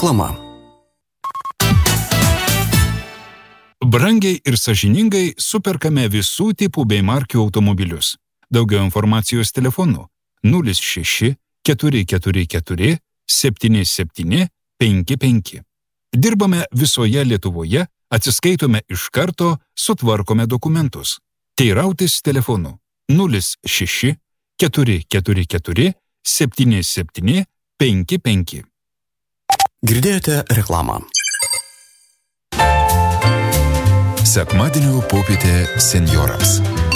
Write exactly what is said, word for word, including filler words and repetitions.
Reklama. Brangiai ir sąžiningai superkame visų tipų bei markių automobilius. Daugiau informacijos telefonu nulis šeši keturi keturi keturi septyni septyni penki penki. Dirbame visoje Lietuvoje, atsiskaitome iš karto, sutvarkome dokumentus. Teirautis telefonu nulis šeši keturi keturi keturi septyni septyni penki penki. Girdėjote reklamą. Sekmadienio popietė senjorams.